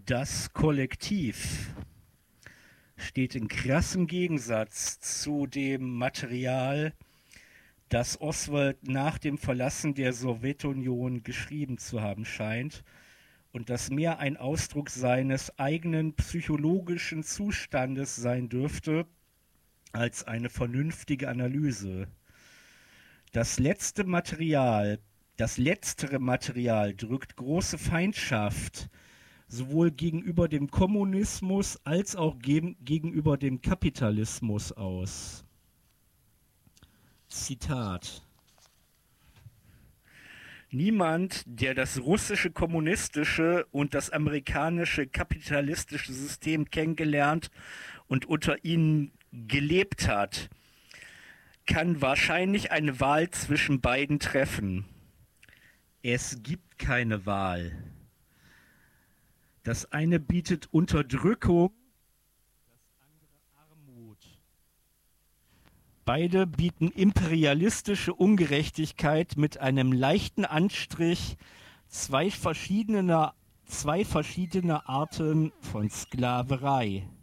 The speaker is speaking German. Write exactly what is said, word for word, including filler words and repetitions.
Das Kollektiv steht in krassem Gegensatz zu dem Material, das Oswald nach dem Verlassen der Sowjetunion geschrieben zu haben scheint und das mehr ein Ausdruck seines eigenen psychologischen Zustandes sein dürfte als eine vernünftige Analyse. Das letzte Material, das letztere Material drückt große Feindschaft sowohl gegenüber dem Kommunismus als auch gegen, gegenüber dem Kapitalismus aus. Zitat: Niemand, der das russische kommunistische und das amerikanische kapitalistische System kennengelernt und unter ihnen gelebt hat, kann wahrscheinlich eine Wahl zwischen beiden treffen. Es gibt keine Wahl. Das eine bietet Unterdrückung, das andere Armut. Beide bieten imperialistische Ungerechtigkeit mit einem leichten Anstrich zwei verschiedener, zwei verschiedene Arten von Sklaverei.